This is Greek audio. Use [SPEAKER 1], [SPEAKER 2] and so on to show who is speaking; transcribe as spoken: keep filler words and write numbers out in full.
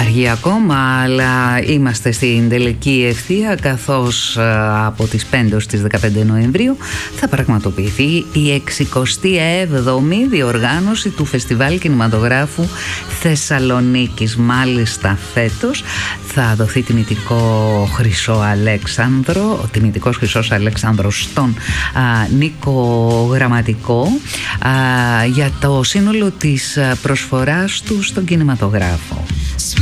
[SPEAKER 1] Αργεί ακόμα, αλλά είμαστε στην τελική ευθεία, καθώς από τις πέντε ως τις δεκαπέντε Νοεμβρίου θα πραγματοποιηθεί η εξηκοστή έβδομη διοργάνωση του Φεστιβάλ Κινηματογράφου Θεσσαλονίκης. Μάλιστα φέτος θα δοθεί τιμητικό Χρυσό Αλέξανδρο, ο τιμητικός Χρυσός Αλέξανδρος στον α, Νίκο Γραμματικό α, για το σύνολο της προσφοράς του στον κινηματογράφο.